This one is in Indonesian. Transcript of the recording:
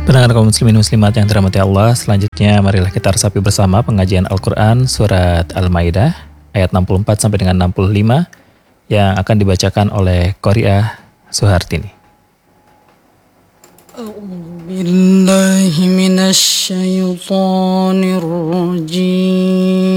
Pendengar kaum muslimin muslimat yang dirahmati Allah, selanjutnya marilah kita resapi bersama pengajian Al-Quran Surat Al-Maidah ayat 64 sampai dengan 65 yang akan dibacakan oleh Qori'ah Suhartini. A'udzu billahi minasy syaithanir rajim.